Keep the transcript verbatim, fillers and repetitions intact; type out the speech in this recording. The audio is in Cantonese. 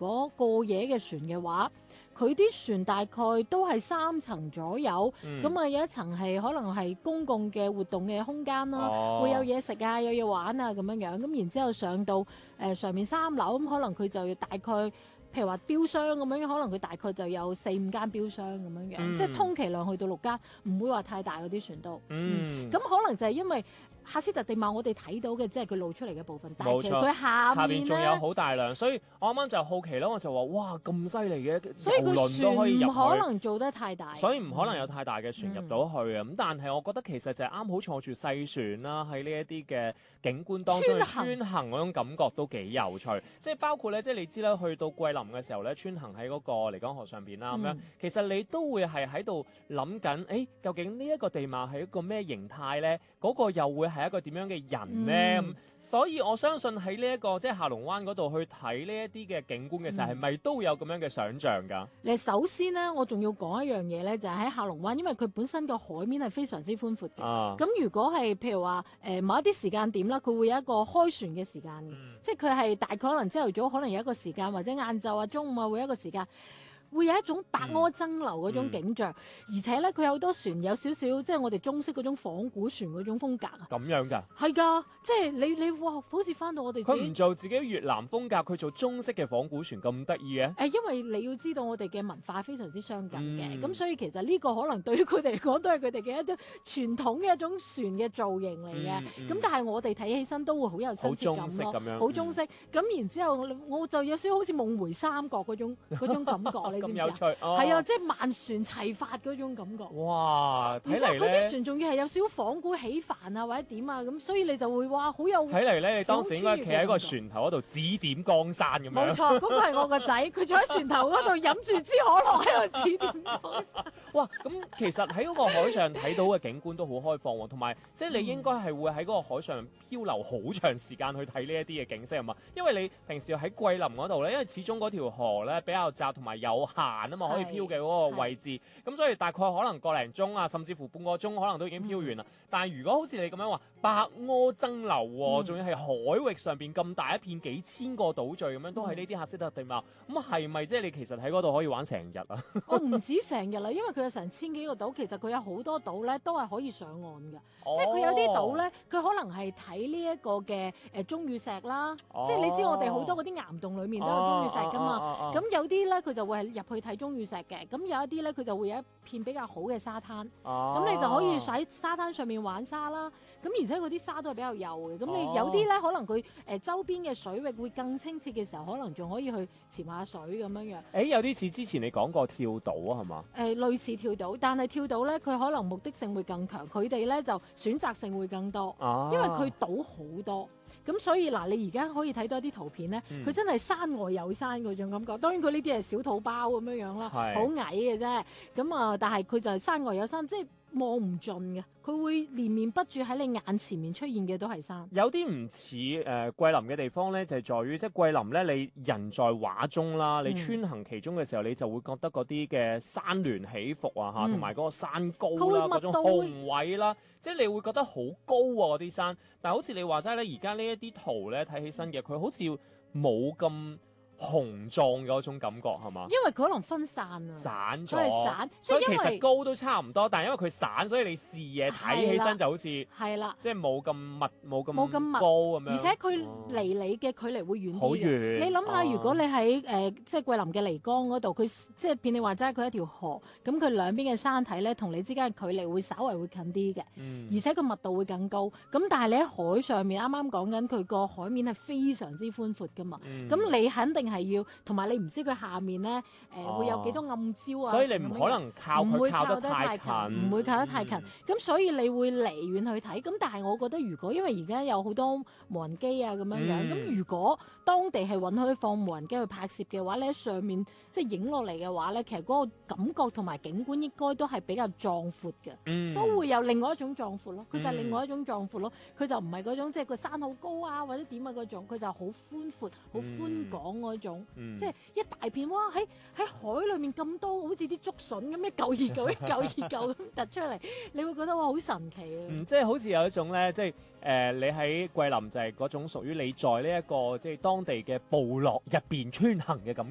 果過夜嘅船嘅話，佢啲船大概都係三層左右，咁啊、嗯、有一層係可能係公共嘅活動嘅空間啦，哦、會有嘢食啊，有嘢玩啊咁樣樣，咁然之後上到誒、呃、上面三樓，咁可能佢就要大概，譬如話標箱咁樣，可能佢大概就有四五間標箱咁樣樣，嗯、即係充其量去到六間，唔會話太大嗰啲船都，咁、嗯嗯、可能就係因為。喀斯特地貌我哋睇到嘅，即係佢露出嚟嘅部分，但係其實佢下面咧， 下面仲有好大量，所以我啱啱就好奇咯，我就話哇咁犀利嘅， 所以佢船唔可能做得太大， 所以唔可能有太大嘅船入到去啊。咁、嗯、但係我覺得其實就係啱好坐住細船啦，喺呢一啲嘅景觀當中穿行嗰種感覺都幾有趣。即係包括咧，即係你知啦，去到桂林嘅時候咧，穿行喺嗰個漓江河上邊啦，咁樣、嗯、其實你都會係喺度諗緊，誒究竟呢一個地貌係一個咩形態咧？嗰、嗰個又會係一個點樣嘅人咧？嗯、所以我相信喺呢一個即係下龍灣嗰度去睇呢一啲嘅景觀嘅時候，係咪、嗯、都會有咁樣嘅想像㗎？你首先咧，我仲要講一樣嘢咧，就係、是、喺下龍灣，因為佢本身個海面係非常之寬闊嘅。咁、啊、如果係譬如話誒、呃、某一啲時間點啦，佢會有一個開船嘅時間嘅，嗯、即係佢係大概可能朝頭早可能有一個時間，或者晏晝啊、中午啊會有一個時間。會有一種白柯爭流嗰種景象，嗯、而且咧佢有好多船有少少即係我哋中式嗰種仿古船嗰種風格啊。 咁樣㗎？ 係㗎，即係你你哇，好似翻到我哋自己。 佢唔做自己越南風格，佢做中式嘅仿古船咁得意嘅？ 誒，因為你要知道我哋嘅文化非常之相近嘅，咁、嗯、所以其實呢個可能對於佢哋嚟講都係佢哋嘅一啲傳統嘅一種船嘅造型嚟嘅。咁、嗯嗯、但係我哋睇起身都會好有親切感咯，好中式。咁、嗯、然之後我就有少少好似夢回三國嗰種嗰種感覺，你知唔知啊？係啊，即係萬船齊發嗰種感覺。 哇！睇嚟咧，而且嗰啲船仲要係有少少仿古起帆啊，或者點啊咁，所以你就會哇好有。 睇嚟咧，你當時應該企喺個船頭嗰度指點江山咁樣。 冇錯，嗰個係我個仔，佢坐喺船頭嗰度飲住支可樂喺度指點江山。 哇！咁其實喺嗰個海上睇到嘅景觀都好開放喎，同埋即係你應該係會喺嗰個海上漂流好長時間去睇呢一啲嘅景色啊嘛。因為你平時喺桂林嗰度咧，因為始終嗰條河咧比較窄同埋有限啊嘛，可以漂嘅嗰個位置，咁所以大概可能個零鐘啊，甚至乎半個鐘，可能都已經漂完啦。嗯、但係如果好似你咁樣話，白柯爭流喎，仲、嗯、要係海域上邊咁大一片幾千個島嶼咁樣，都係呢啲喀斯特地貌，咁係咪即係你其實喺嗰度可以玩成日啊？我唔止成日啦，因為佢有成千幾個島，其實佢有好多島咧都係可以上岸嘅，哦、即係佢有啲島咧，佢可能係睇呢一個嘅誒鐘乳石啦，哦、即係你知我哋好多嗰啲岩洞裡面都有鐘乳石噶嘛，咁、哦哦哦哦、有啲咧佢就會係入去睇鐘乳石嘅，咁有一啲咧佢就會有一片比較好嘅沙灘，咁、哦、你就可以喺沙灘上面玩沙啦，咁而且嗰啲沙都係比較幼嘅，咁你有啲咧可能佢誒、呃、周邊嘅水域會更清澈嘅時候，可能仲可以去潛下水咁樣樣。誒、 欸、有啲似之前你講過跳島啊，係嘛？誒、 呃、類似跳島，但係跳島咧佢可能目的性會更強，佢哋咧就選擇性會更多，啊、因為佢島好多。咁所以嗱，你而家可以睇到一啲圖片咧，佢、嗯、真係山外有山嗰種感覺。當然佢呢啲係小土包咁樣樣啦，好是矮嘅啫。咁啊，但係佢就係山外有山，即係望唔盡嘅。佢會連綿不絕喺你眼前面出現嘅都係山。 有啲唔似誒桂林嘅地方咧，就係、是、在於即係桂林咧，你人在畫中啦，你穿行其中嘅時候，嗯、你就會覺得嗰啲嘅山巒起伏啊嚇，同埋嗰個山高啦，嗰種雄偉啦，即係你會覺得好高啊嗰啲山。但係好似你話齋咧，而家呢一啲圖咧睇起身嘅，佢好似冇咁雄壯嘅嗰種感覺係嘛？因為佢可能分散啊， 散咗， 佢係散， 所以其實高都差唔多，但係因為佢散，所以你視野睇起身就好似係啦，即係冇咁密，冇咁冇咁密高咁樣。而且佢離你嘅距離會遠啲嘅。 好遠。 你諗下，如果你喺誒即係桂林嘅漓江嗰度，佢即係變你話齋，佢一條河，咁佢兩邊嘅山體咧，同你之間嘅距離會稍微會近啲嘅，嗯、而且個密度會更高。咁但係你喺海上面，啱啱講緊佢個海面係非常之寬闊噶嘛，咁、嗯、你肯定係要，同埋你唔知佢下面咧誒、呃哦、會有幾多暗礁啊， 所以你唔可能靠佢靠得太近，唔會靠得太近。咁、嗯、所以你會離遠去睇。咁但係我覺得，如果因為而家有好多無人機啊咁樣樣，咁、嗯、如果當地係允許放無人機去拍攝嘅話，你喺上面即係影落嚟嘅話咧，其實嗰個感覺同埋景觀應該都係比較壯闊嘅，嗯、都會有另外一種壯闊咯。佢就係另外一種壯闊咯。佢就唔係嗰種即係個山好高啊或者點啊嗰種，佢就好寬闊、好寬廣嗰種。嗯嗯、即係一大片哇！喺喺海裏面咁多，好似啲竹筍咁一嚿二嚿一嚿二嚿咁突出嚟，你會覺得哇好神奇啊！ 嗯，即係好似有一種咧，即係誒、呃，你喺桂林就係嗰種屬於你在呢、這、一個即係當地嘅部落入邊穿行嘅感覺。